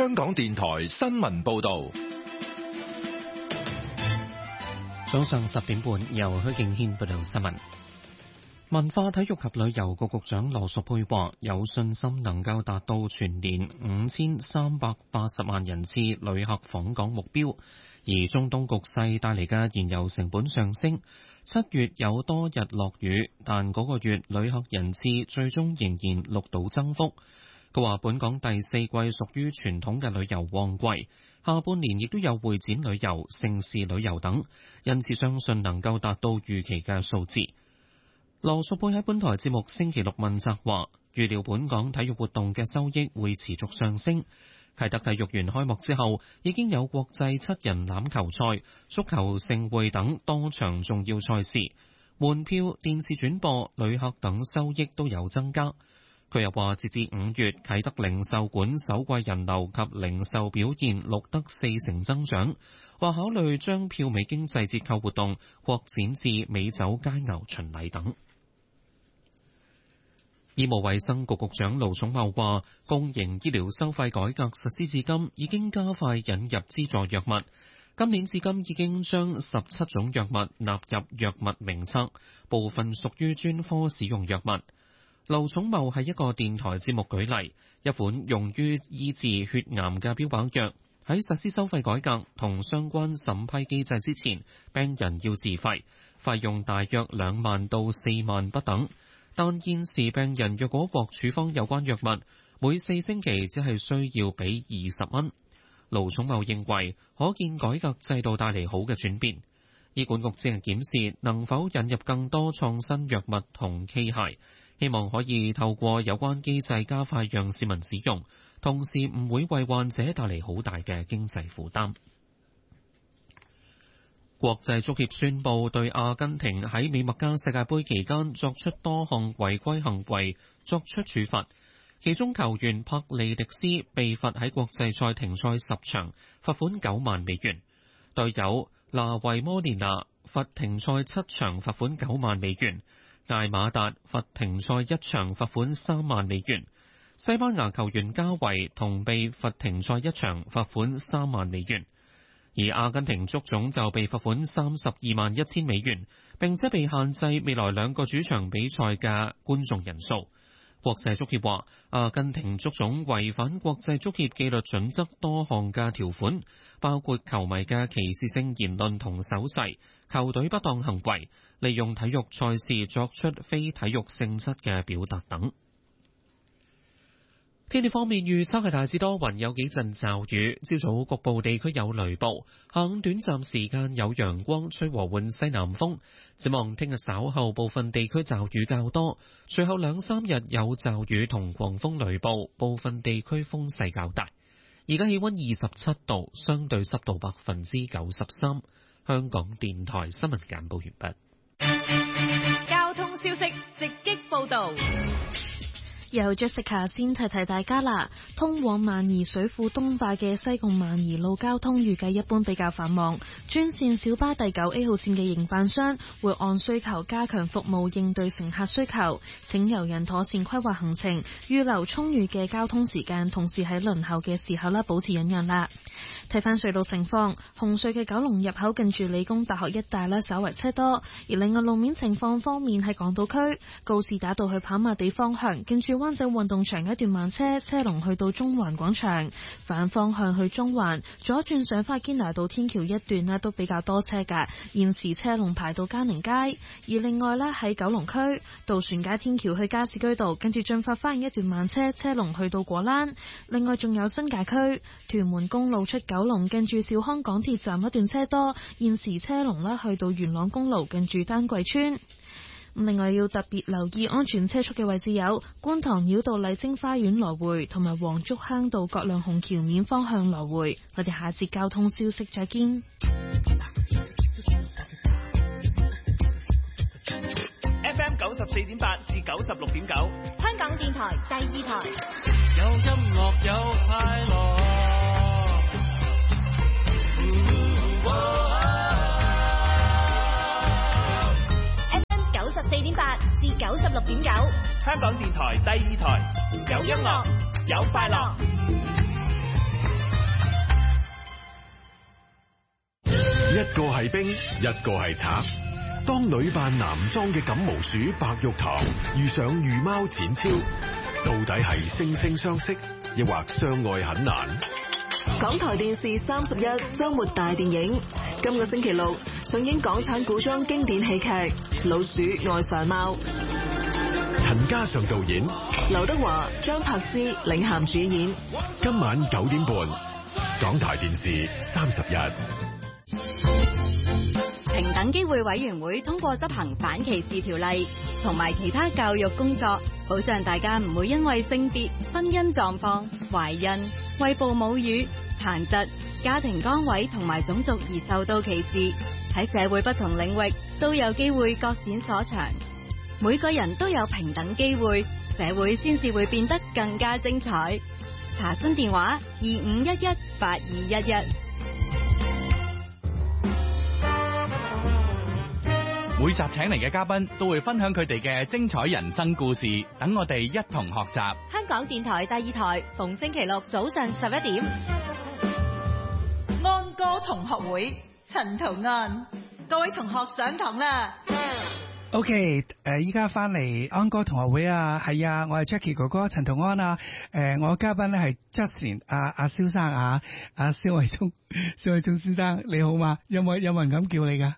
香港電台新聞報道。 早上10點半，由許敬軒報道新聞。文化體育及旅遊局局長羅淑佩話：有信心能夠達到全年5380萬人次旅客訪港目標。而中東局勢帶嚟嘅燃油成本上升，7月有多日落雨，但嗰個月旅客人次最終仍然錄到增幅。佢話：本港第四季屬於傳統嘅旅遊旺季，下半年亦都有會展旅遊、盛事旅遊等，因此相信能夠達到預期嘅數字。羅淑佩喺本台節目星期六問責話：預料本港體育活動嘅收益會持續上升。啟德體育園開幕之後，已經有國際7人欖球賽、足球盛會等多場重要賽事，門票、電視轉播、旅客等收益都有增加。佢又話，截至5月，啟德零售館首季人流及零售表現錄得40%增長，話考慮將票尾經濟折扣活動擴展至美酒佳餚巡禮等。醫務衛生局局長盧寵茂話，公營醫療收費改革實施至今，已經加快引入資助藥物。今年至今已經將17種藥物納入藥物名冊，部分屬於專科使用藥物。盧寵茂喺一個電台節目舉例，一款用於醫治血癌嘅標靶藥，喺實施收費改革同相關審批機制之前，病人要自費，費用大約2萬到4萬不等。但現時病人若果獲處方有關藥物，每4星期只係需要俾20蚊。盧寵茂認為，可見改革制度帶嚟好嘅轉變。醫管局正檢視能否引入更多創新藥物同器械，希望可以透過有關機制加快讓市民使用，同時唔會為患者帶嚟好大嘅經濟負擔。國際足協宣布對阿根廷喺美墨加世界盃期間作出多項違規行為作出處罰，其中球員帕利迪斯被罰喺國際賽停賽10場，罰款9萬美元；隊友拿維摩連拿罰停賽7場，罰款9萬美元；艾馬達罰停賽1場，罰款3萬美元；西班牙球員加維同被罰停賽1場，罰款3萬美元。而阿根廷足總就被罰款32萬1000美元，並且被限制未來2個主場比賽嘅觀眾人數。國際足協話，阿根廷足總違反國際足協紀律準則多項嘅條款，包括球迷嘅歧視性言論同手勢、球隊不當行為、利用體育賽事作出非體育性質嘅表達等。天氣方面預測係大致多雲，有幾陣驟雨，朝早局部地區有雷暴，下午短暫時間有陽光，吹和緩西南風。展望聽日稍後部分地區驟雨較多，隨後2-3日有驟雨同狂風雷暴，部分地區風勢較大。而家氣溫27度，相對濕度93%。香港電台新聞簡報完畢。交通消息直擊報道。 由 Jessica 先提提大家啦，通往萬宜水庫東壩嘅西貢萬宜路交通預計一般比較繁忙，專線小巴第9A 號線嘅營辦商會按需求加強服務應對乘客需求，請遊人妥善規劃行程，預留充裕嘅交通時間，同時喺輪候嘅時候保持忍讓啦。睇翻隧道情況，紅隧嘅九龍入口近住理工大學一帶稍為車多，而另外路面情況方面喺港島區告士打道去跑馬地方向，近住灣仔運動場一段慢車龍去到中環廣場，反方向去中環左轉上花堅拿道天橋一段都比較多車㗎，現時車龍排到嘉寧街。而另外喺九龍區渡船街天橋去加士居道，跟住進發翻一段慢車龍去到果欄。另外仲有新界區屯門公路出九龍，近住兆康港鐵站一段車多，現時車龍去到元朗公路近住丹桂村。另外要特別留意安全車速嘅位置有觀塘繞道麗晶花園來回，同埋黃竹坑道葛量洪橋面方向來回。我哋下節交通消息再見。 FM 94.8至96.9， 香港電台第2台。 有音樂有快樂。 94.8至96.9， 香港電台第2台，有音樂，有快樂。 個係兵，一個係賊。當女扮男裝嘅感毛鼠白玉堂遇上御貓展超，到底係惺惺相惜，抑或相愛很難？ 港台電視31周末大電影，今個星期六上映港產古裝經典喜劇《老鼠愛上貓》， 陳嘉上導演， 劉德華、張柏芝領銜主演。 今晚9點半，港台電視31。 平等機會委員會通過執行反歧視條例同埋其他教育工作，保障大家唔會因為性別、婚姻狀況、懷孕、餵哺母乳、殘疾、家庭崗位同埋種族而受到歧視。喺社會不同領域都有機會各展所長，每個人都有平等機會，社會先至會變得更加精彩。查詢電話25118211。 每集請嚟嘅嘉賓都會分享佢哋嘅精彩人生故事，等我哋一同學習。 香港電台第2台，逢星期六早上11點。 安歌同學會，陳圖安，各位同學上堂啦。 OK， 依家翻嚟安歌同學會啊，係啊，我係 Jackie 哥哥陳圖安啊，我嘅嘉賓咧係 Justin 阿蕭生啊，阿蕭偉忠先生，你好嘛？有冇人咁叫你噶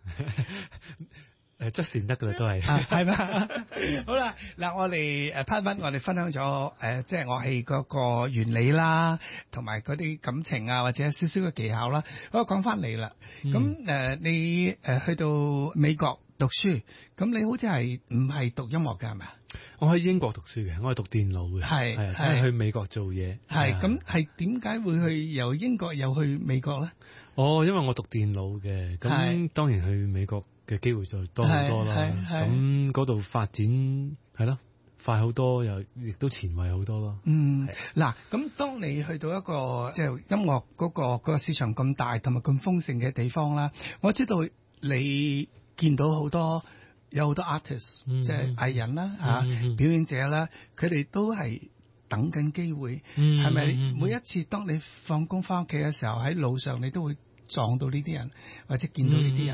？Justin 得噶啦，都係係嘛？好啦，嗱，我哋part 1我哋分享咗即係樂器嗰個原理啦，同埋嗰啲感情啊，或者少少嘅技巧啦。我講翻嚟啦，咁你去到美國讀書，咁你好似係唔係讀音樂㗎係咪？ 我喺英國讀書嘅，我係讀電腦嘅，係去美國做嘢。 係咁係點解會去由英國又去美國咧？ 哦，因為我讀電腦嘅，咁當然去美國嘅機會就多好多啦。咁嗰度發展係咯，快好多，又亦都前衛好多咯。 嗱，咁當你去到一個即係音樂嗰個市場咁大同埋咁豐盛嘅地方啦，我知道你見到有好多 artist，即係藝人啦表演者啦，佢哋都係等緊機會，係咪？每一次當你放工翻屋企嘅時候，喺路上你都會撞到呢啲人，或者見到呢啲人。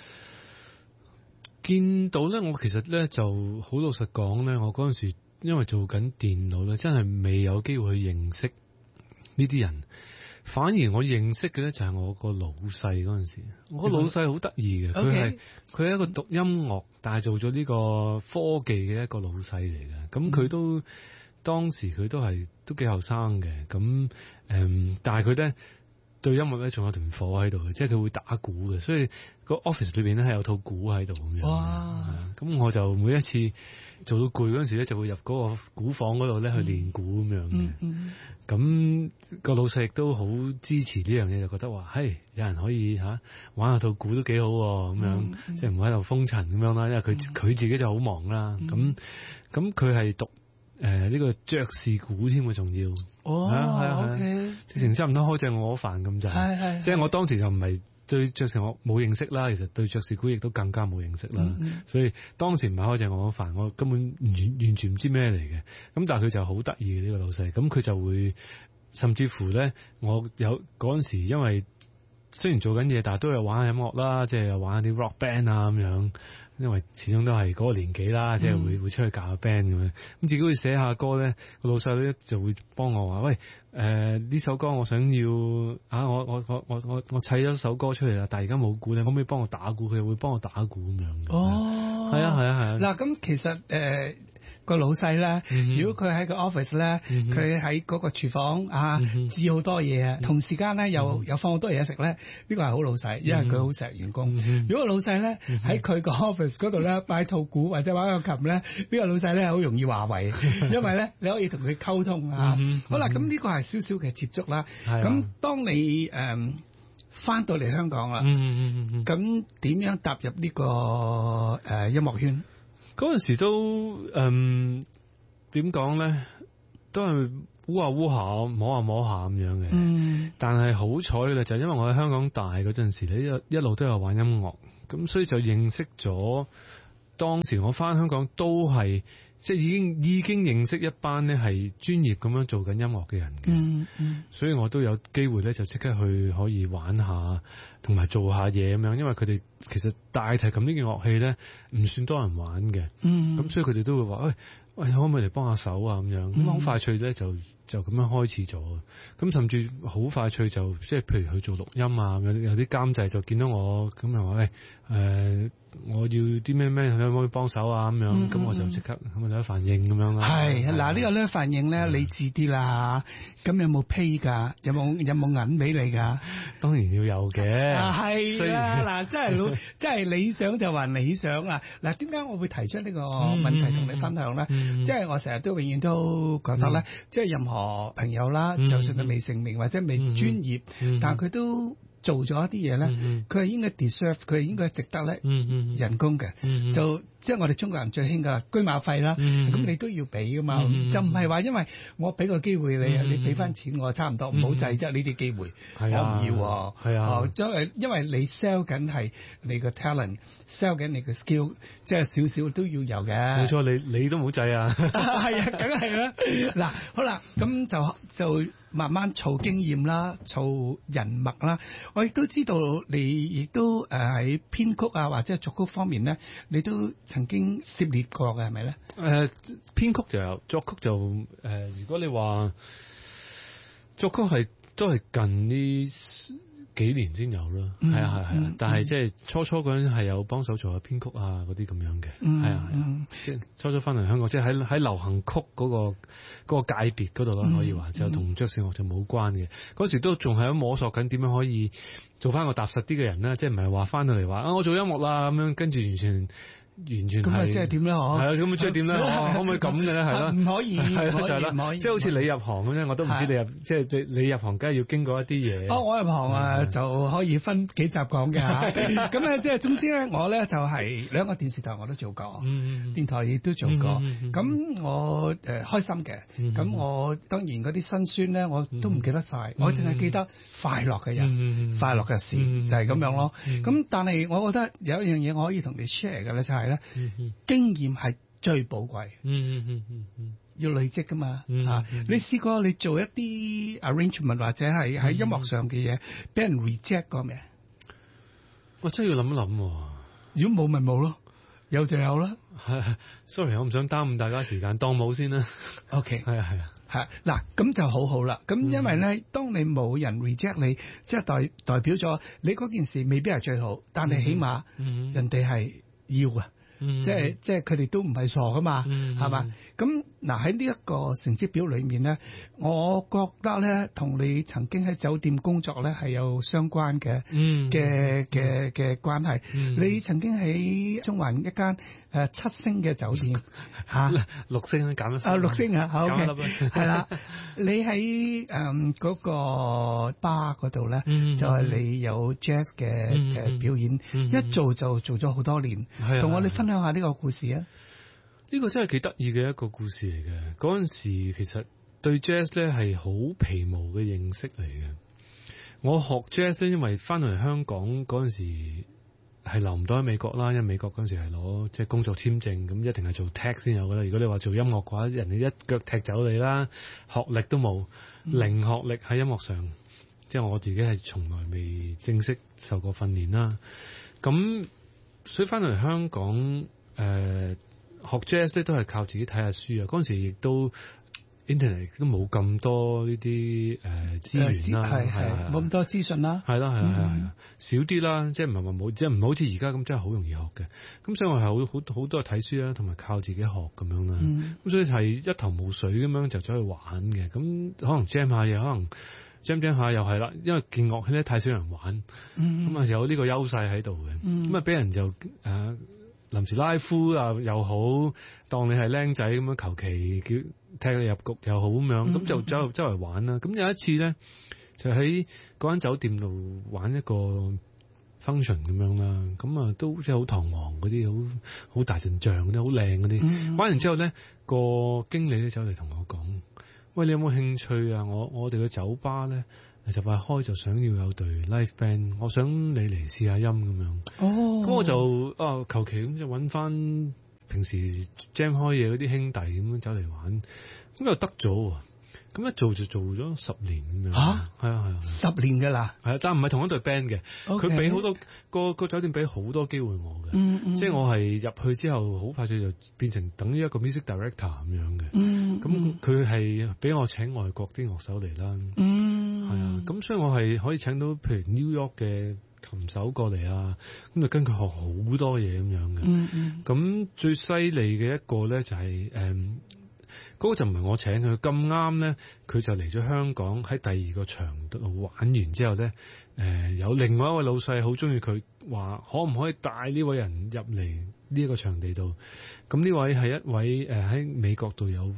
見到咧，我其實咧就好老實講咧，我嗰陣時因為做緊電腦咧，真係未有機會去認識呢啲人。反而我認識嘅咧就係我個老細嗰陣時，我個老細好得意嘅，佢係一個讀音樂，但係做咗呢個科技嘅一個老細嚟嘅。咁佢都當時佢都幾後生嘅，咁但係佢咧對音樂咧仲有團火喺度嘅，即係佢會打鼓嘅，所以個 office 裏邊咧係有套鼓喺度咁樣。哇！咁我就每一次做到攰嗰陣時咧，就會入嗰個鼓房嗰度咧去練鼓咁樣嘅。咁個老細亦都好支持呢樣嘢，就覺得話，嘿，有人可以玩下套鼓都幾好咁樣，即係唔喺度風塵咁樣啦。因為佢自己就好忙啦。咁佢係讀呢個爵士鼓添嘅，仲要。係直情差唔多開正我飯咁就係。即係我當時就唔係對爵士我冇認識啦，其實對爵士鼓亦都更加冇認識啦。所以當時唔係開正我飯，我根本完全唔知咩嚟嘅。咁但係佢就好得意嘅呢個老細，咁佢就會甚至乎咧，我有嗰陣時因為雖然做緊嘢，但係都有玩下音樂啦，即係玩下啲 rock band 啊咁樣。因為始終都係嗰個年紀啦，即係會出去搞下 band 咁樣，咁自己會寫下歌咧，個老細咧就會幫我話，喂，呢首歌我想要我砌咗首歌出嚟啦，但係而家冇鼓，你可唔可以幫我打鼓？佢又會幫我打鼓咁樣。係啊。 嗱，咁其實個老細咧，如果佢喺個 office 咧，佢喺嗰個廚房煮好多嘢啊，同時間咧又放好多嘢食咧，呢個係好老細，因為佢好錫員工。如果個老細咧喺佢個 office 嗰度咧擺套鼓或者玩個琴咧，呢個老細咧好容易話為，因為咧你可以同佢溝通啊。好啦，咁呢個係少少嘅接觸啦。咁當你翻到嚟香港啦，咁點樣踏入呢個音樂圈？ 嗰陣時都點講咧，都係烏下烏下摸下咁樣嘅。但係好彩嘅就係因為我喺香港大嗰陣時咧，一路都有玩音樂，咁所以就認識咗當時我翻香港都係即係已經認識一班咧係專業咁樣做緊音樂嘅人嘅，所以我都有機會咧就即刻去可以玩下，同埋做下嘢咁樣，因為佢哋其實大提琴呢件樂器咧唔算多人玩嘅，咁所以佢哋都會話喂，可唔可以嚟幫下手啊咁樣，咁好快脆咧就咁樣開始咗，咁甚至好快脆就即係譬如去做錄音啊，有啲監製就見到我咁又話喂我要啲咩可唔可以幫手啊咁樣，咁我就即刻咁啊有反應咁樣啦。係嗱呢個咧反應咧理智啲啦，咁有冇 pay 㗎？有冇銀俾你㗎？ 當然要有嘅。 係啦，嗱真係理想就還理想啊！嗱點解我會提出呢個問題同你分享咧？即係我成日都永遠都覺得咧，即係任何朋友啦，就算佢未成名或者未專業，但係佢都做咗一啲嘢咧，佢係應該 deserve， 佢係應該值得咧人工嘅，就即係我哋中國人最興噶啦，居馬費啦，咁你都要俾噶嘛，就唔係話因為我俾個機會你，你俾翻錢我差唔多，唔好制啫呢啲機會，我唔要，係啊，因為你 sell 緊係你個 talent，sell 緊你個 skill， 即係少少都要有嘅。 冇錯，你都唔好制啊， 係啊，梗係啦。嗱，好啦，咁就慢慢儲經驗啦，儲人脈啦。我亦都知道你亦都喺編曲啊或者係作曲方面咧，你都曾經涉獵過嘅係咪咧？ 編曲就有，作曲就如果你話作曲都係近呢幾年先有啦，係啊，但係即係初嗰陣係有幫手做下編曲啊嗰啲咁樣嘅，係啊，即係初翻嚟香港，即係喺流行曲嗰個界別嗰度啦，可以話就同爵士樂就冇關嘅。嗰時都仲係喺摸索緊點樣可以做翻個踏實啲嘅人啦，即係唔係話翻到嚟話我做音樂啦咁樣，跟住完全咁啊，即係點咧？係啊，咁即係點咧？可唔可以咁嘅咧？係啦， 唔可以， 係就係啦，即係好似你入行咁樣，我都唔知你即係你入行，梗係要經過一啲嘢。 我入行就可以分幾集講嘅嚇。咁咧，即係總之咧，我咧就係兩個電視台我都做過，電台亦都做過。咁我開心嘅。咁我當然嗰啲辛酸咧，我都唔記得晒，我淨係記得快樂嘅人、快樂嘅事，就係咁樣咯。咁但係我覺得有一樣嘢我可以同你 share 嘅咧，就係經驗係最寶貴，要累積噶嘛。你試過你做一啲 arrangement 或者係喺音樂上嘅嘢，俾人 reject 過未？ 我真係要諗一諗。 如果冇咪冇咯，有就有啦。 sorry， 我唔想耽誤大家時間，當冇先啦。 OK， 係啊。 嗱，咁就好啦。咁因為咧，當你冇人 reject 你，即係代表咗你嗰件事未必係最好，但係起碼人哋係要啊。即係佢哋都唔係傻噶嘛，係嘛？咁嗱喺呢一個成績表裏面咧，我覺得咧同你曾經喺酒店工作咧係有相關嘅嘅關係。你曾經喺中環一間7星嘅酒店 6星減一星 6星啊，好嘅，係啦。你喺嗰個 bar 嗰度咧，就係你有 jazz 嘅表演，一做就做咗好多年，同我哋分享下呢個故事啊！ 呢個真係幾得意嘅一個故事嚟嘅。嗰陣時其實對 jazz 咧係好皮毛嘅認識嚟嘅。我學 jazz 咧，因為翻到嚟香港嗰陣時係留唔到喺美國啦，因為美國嗰陣時係攞即係工作簽證，咁一定係做 tech 先有㗎啦。如果你話做音樂嘅話，人哋一腳踢走你啦，學歷都冇，零學歷喺音樂上，即係我自己係從來未正式受過訓練啦。咁所以翻到嚟香港學 jazz 咧都係靠自己睇下書啊！嗰陣時亦都 internet 都冇咁多呢啲資源啦，係冇咁多資訊啦， 係啦，少啲啦，即係唔係話冇，即係唔好似而家咁真係好容易學嘅。咁所以我係好多睇書啦，同埋靠自己學咁樣啦。咁所以係一頭霧水咁樣就走去玩嘅。咁可能 jam 下嘢，可能 jam 下又係啦，因為件樂器咧太少人玩，咁啊有呢個優勢喺度嘅，咁啊俾人就臨時拉夫啊又好，當你係僆仔咁樣求其叫踢你入局又好咁樣，咁就周圍玩啦。咁有一次咧，就喺嗰間酒店度玩一個 function 咁樣啦，咁啊都即係好堂皇嗰啲，好大陣仗嗰啲，好靚嗰啲。玩完之後咧，個經理咧走嚟同我講：喂，你有冇興趣啊？我哋嘅酒吧咧就快開，就想要有隊 live band， 我想你嚟試下音咁樣。咁我就求其咁就揾翻平時 jam 開嘢嗰啲兄弟咁樣走嚟玩，咁又得咗喎。咁一做就做咗10年咁樣。嚇，係啊 ，10年㗎啦。 係啊，但唔係同一隊 band 嘅。佢俾好多個酒店俾好多機會我嘅。即係我係入去之後，好快脆就變成等於一個 music director 咁樣嘅。咁佢係俾我請外國啲樂手嚟啦。係啊，咁所以我係可以請到譬如 New York 嘅琴手過嚟啊，咁就跟佢學好多嘢咁樣嘅。咁最犀利嘅一個咧就係嗰個就唔係我請佢，咁啱咧，佢就嚟咗香港喺第二個場度玩完之後咧，有另外一位老細好中意佢，話可唔可以帶呢位人入嚟呢一個場地度？咁呢位係一位喺美國度有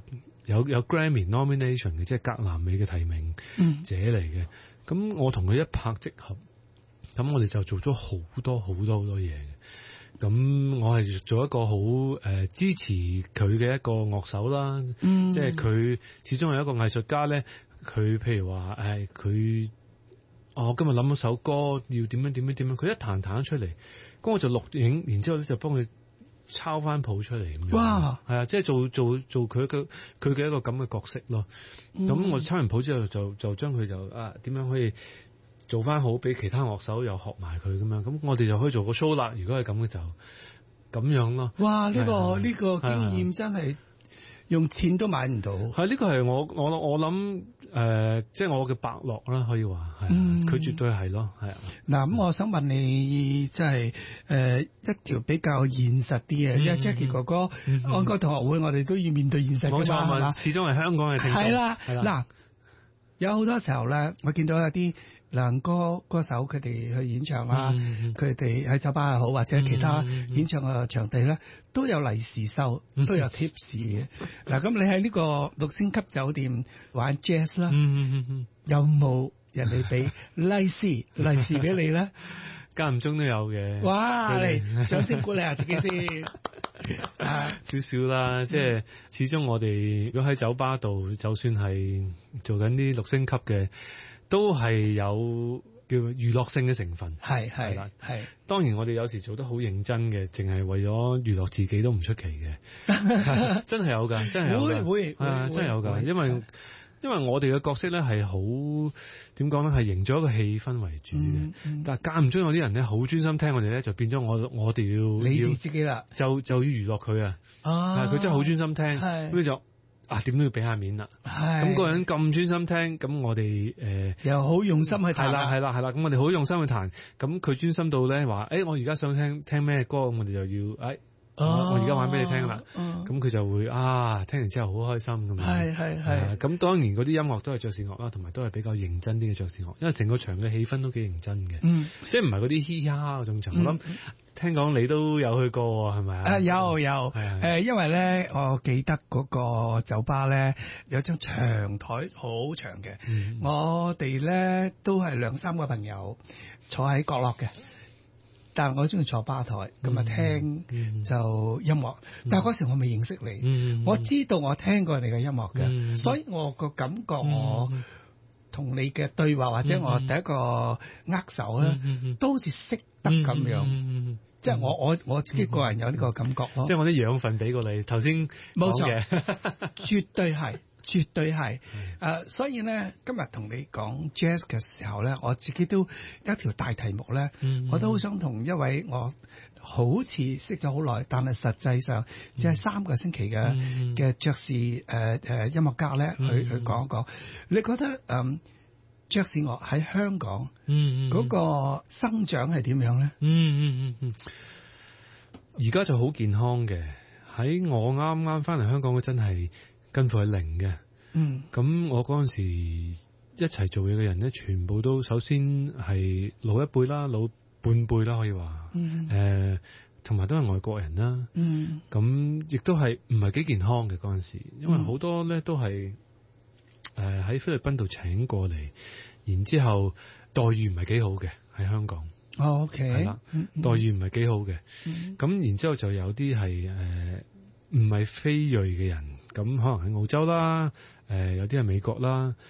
Grammy nomination 嘅，即係格蘭美嘅提名者嚟嘅。咁我同佢一拍即合，咁我哋就做咗好多嘢嘅。咁我係做一個好支持佢嘅一個樂手啦，即係佢始終係一個藝術家咧。佢譬如話佢我今日諗咗首歌要點樣，佢一彈咗出嚟，咁我就錄影，然之後咧就幫佢抄翻譜出嚟咁樣。哇！係啊，即係做佢嘅一個咁嘅角色咯。咁我抄完譜之後就將佢就點樣可以做翻好，俾其他樂手又學埋佢咁樣，咁我哋就可以做個 show 啦。如果係咁嘅就咁樣咯。哇！呢個經驗真係用錢都買唔到。係呢個係我諗即係我嘅伯樂啦，可以話係。佢絕對係咯，係啊。嗱，咁我想問你，即係一條比較現實啲嘅，因為 Jackie 哥哥安哥同學會，我哋都要面對現實㗎嘛，係嘛？始終係香港嘅聽眾。係啦，嗱，有好多時候咧，我見到有啲男歌手佢哋去演唱啦，佢哋喺酒吧又好，或者其他演唱嘅場地咧，都有利是收，都有 tips 嘅。嗱，咁你喺呢個6星級酒店玩 jazz 啦，有冇人哋俾利是俾你咧？間唔中都有嘅。哇！嚟掌聲鼓勵下自己先。少少啦，即係始終我哋如果喺酒吧度，就算係做緊啲6星級嘅，都係有叫娛樂性嘅成分。係啦，係。當然我哋有時做得好認真嘅，淨係為咗娛樂自己都唔出奇嘅。真係有㗎，真係有㗎。會真係有㗎，因為我哋嘅角色咧係好點講咧，係營造一個氣氛為主嘅。但係間唔中有啲人咧好專心聽我哋咧，就變咗我哋要自己啦，就要娛樂佢啊。佢真係好專心聽，咁就點都要俾下面啦。咁個人咁專心聽，咁我哋又好用心去彈。係啦，咁我哋好用心去彈。咁佢專心到咧話，我而家想聽咩歌，咁我哋就要我而家玩俾你聽啦，咁佢就會聽完之後好開心咁樣。係。咁當然嗰啲音樂都係爵士樂啦，同埋都係比較認真啲嘅爵士樂，因為成個場嘅氣氛都幾認真嘅。即係唔係嗰啲嘻哈嗰種場。我諗聽講你都有去過係咪啊？有。因為咧，我記得嗰個酒吧咧有張長台好長嘅，我哋咧都係2-3個朋友坐喺角落嘅。但係我中意坐吧台，咁聽就音樂。但係嗰時我未認識你，我知道我聽過你嘅音樂嘅，所以我個感覺我同你嘅對話或者我第一個握手咧，都好似識得咁樣。即係我自己個人有呢個感覺咯。即係我啲養分俾過你，頭先冇錯，絕對係。所以咧，今日同你講 jazz 嘅時候咧，我自己都有一條大題目咧，我都好想同一位我好似識咗好耐，但係實際上只係3個星期嘅爵士音樂家咧，去講一講。你覺得爵士樂喺香港嗰個生長係點樣咧？而家就好健康嘅。喺我啱啱翻嚟香港，真係近乎係零嘅。咁我嗰陣時一齊做嘢嘅人咧，全部都首先係老一輩啦，老半輩啦，可以話。同埋都係外國人啦。咁亦都係唔係幾健康嘅嗰陣時，因為好多咧都係喺菲律賓度請過嚟，然之後待遇唔係幾好嘅喺香港。OK， 係啦，待遇唔係幾好嘅。咁然之後就有啲係唔係非裔嘅人，咁可能喺澳洲啦，有啲係美國啦。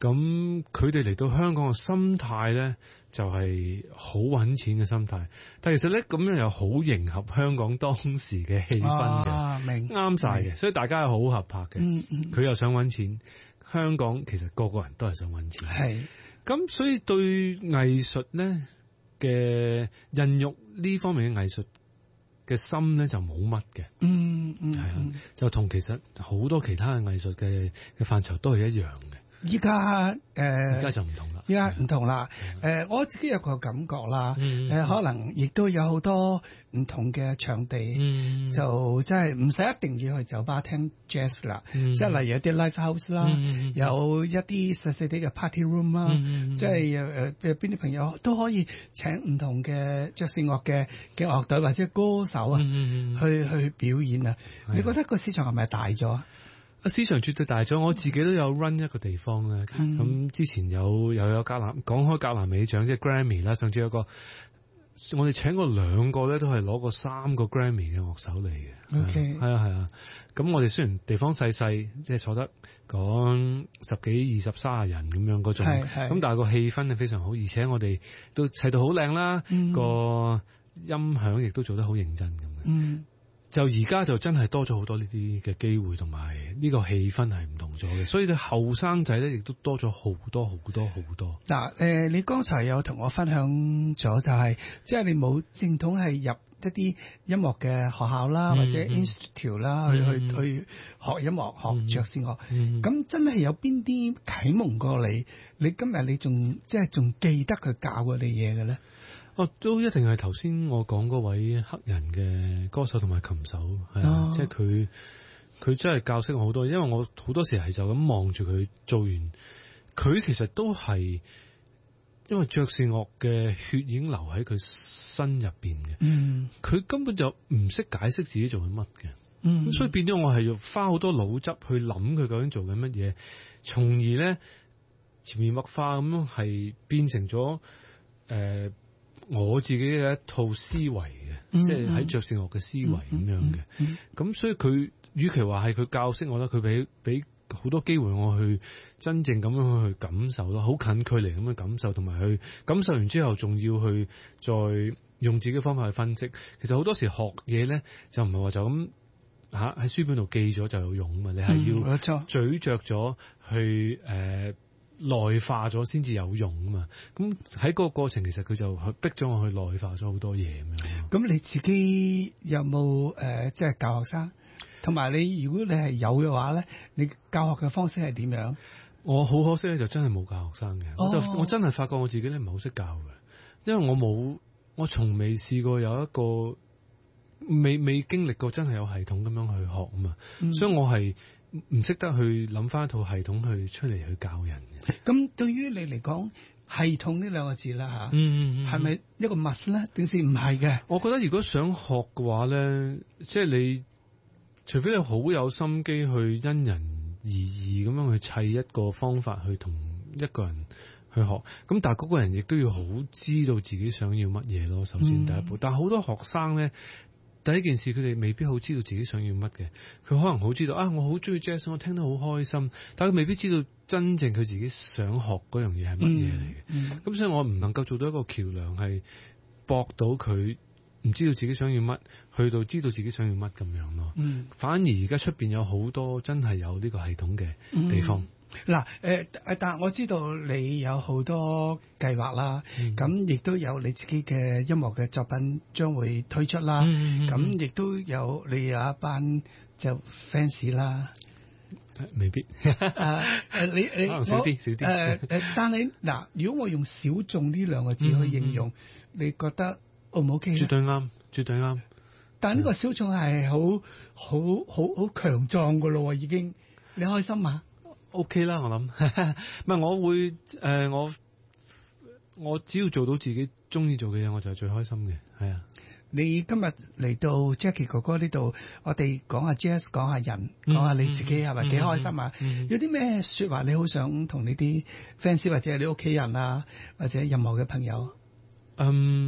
咁佢哋嚟到香港嘅心態咧，就係好揾錢嘅心態。但係其實咧咁樣又好迎合香港當時嘅氣氛嘅， 明啱晒嘅，所以大家係好合拍嘅。佢又想揾錢，香港其實個個人都係想揾錢。 係咁，所以對藝術咧嘅孕育呢方面嘅藝術嘅心咧就冇乜嘅。係啊，就同其實好多其他嘅藝術嘅範疇都係一樣嘅。 依家就唔同啦。 依家唔同啦。我自己有個感覺啦。可能亦都有好多唔同嘅場地，就即係唔使一定要去酒吧聽 jazz 啦。即係例如有啲 live house 啦，有一啲細細啲嘅 party room 啦。即係邊啲朋友都可以請唔同嘅爵士樂嘅樂隊或者歌手啊，去表演啊。你覺得個市場係咪大咗？ 市場絕對大咗，我自己都有 run 一個地方咧。咁之前又有格蘭，講開格蘭美獎即係 Grammy 啦，甚至有個我哋請過2個咧，都係攞過3個 Grammy 嘅樂手嚟嘅。 OK， 係啊。咁我哋雖然地方細細，即係坐得講10幾20 30人咁樣嗰種，咁但係個氣氛係非常好，而且我哋都砌到好靚啦，個音響亦都做得好認真咁嘅。就而家就真係多咗好多呢啲嘅機會，同埋呢個氣氛係唔同咗嘅，所以對後生仔咧亦都多咗好多好多好多。 嗱，你剛才有同我分享咗，就係即係你冇正統係入一啲音樂嘅學校啦，或者 institute 啦，去學音樂、學爵士樂。咁真係有邊啲啟蒙過你？你今日你仲記得佢教過你嘢嘅咧？ 都一定係頭先我講嗰位黑人嘅歌手同埋琴手，係啊，即係佢真係教識我好多，因為我好多時係就咁望住佢做完，佢其實都係因為爵士樂嘅血已經流喺佢身入邊嘅，佢根本就唔識解釋自己做緊乜嘅，咁所以變咗我係要花好多腦汁去諗佢究竟做緊乜嘢，從而咧潛移默化咁樣係變成咗我自己嘅一套思維嘅，即係喺爵士樂嘅思維咁樣嘅。咁所以佢與其話係佢教識我啦，佢俾好多機會我去真正咁樣去感受咯，好近距離咁嘅感受，同埋去感受完之後，仲要去再用自己嘅方法去分析。其實好多時學嘢咧，就唔係話就咁喺書本度記咗就有用啊嘛，你係要咀嚼咗去內化咗先至有用啊嘛，咁喺個過程其實佢就逼咗我去內化咗好多嘢咁樣。 咁你自己有冇即係教學生？同埋你如果你係有嘅話咧，你教學嘅方式係點樣？ 我好可惜咧，就真係冇教學生嘅。我真係發覺我自己咧唔係好識教嘅，因為我從未試過有一個未經歷過真係有系統咁樣去學啊嘛，所以我係唔識得去諗翻一套系統去出嚟去教人嘅。 咁對於你嚟講，系統呢兩個字啦嚇，係咪一個 must 咧？定是唔係嘅？ 我覺得如果想學嘅話咧，即係你除非你好有心機去因人而異咁樣去砌一個方法去同一個人去學，咁但係嗰個人亦都要好知道自己想要乜嘢咯。首先第一步，但係好多學生咧。第一件事，佢哋未必好知道自己想要乜嘅，佢可能好知道我好中意 jazz， 我聽得好開心，但係佢未必知道真正佢自己想學嗰樣嘢係乜嘢嚟嘅。咁所以我唔能夠做到一個橋梁，係駁到佢唔知道自己想要乜，去到知道自己想要乜咁樣咯。反而而家出邊有好多真係有呢個系統嘅地方。 嗱，但係我知道你有好多計劃啦，咁亦都有你自己嘅音樂嘅作品將會推出啦，咁亦都有你有一班就 fans 啦， 未必， 你可能少啲， 但係嗱，如果我用小眾呢兩個字去形容，你覺得 O 唔 OK？ 絕對啱，絕對啱。 但係呢個小眾係好強壯噶咯，已經，你開心嘛 ？OK 啦，我諗，唔係我會我只要做到自己中意做嘅嘢，我就係最開心嘅，係啊。 你今日嚟到 Jackie 哥哥呢度，我哋講下 jazz， 講下人，講下你自己係咪幾開心啊？有啲咩說話你好想同你啲 fans 或者你屋企人啊，或者任何嘅朋友？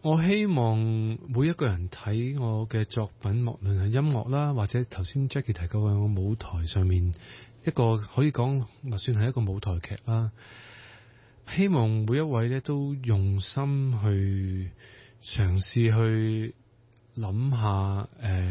我希望每一個人睇我嘅作品，無論係音樂啦，或者頭先 Jackie 提過嘅我舞台上面一個可以講算係一個舞台劇啦。希望每一位咧都用心去嘗試去諗下